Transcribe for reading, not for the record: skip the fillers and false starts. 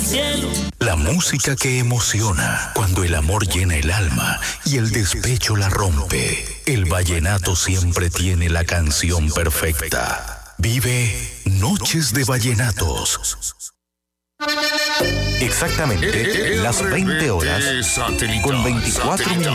al cielo. La música que emociona cuando el amor llena el alma y el despecho la rompe. El vallenato siempre tiene la canción perfecta. Vive Noches de Vallenatos. Exactamente las 20 horas con 24 minutos.